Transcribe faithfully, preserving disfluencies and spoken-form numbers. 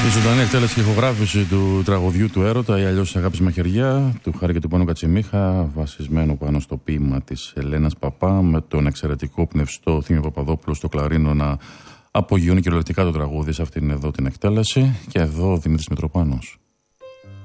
Η ζωντανή εκτέλεση και ηχογράφηση του τραγουδιού του Έρωτα ή αλλιώς Αγάπης Μαχαιριά του Χάρη και του Πάνου Κατσιμίχα, βασισμένο πάνω στο ποίημα της Ελένας Παπά, με τον εξαιρετικό πνευστό Θήμιο Παπαδόπουλο στο κλαρίνο να απογειώνει κυριολεκτικά το τραγούδι σε αυτήν εδώ την εκτέλεση. Και εδώ ο Δημήτρης Μητροπάνος.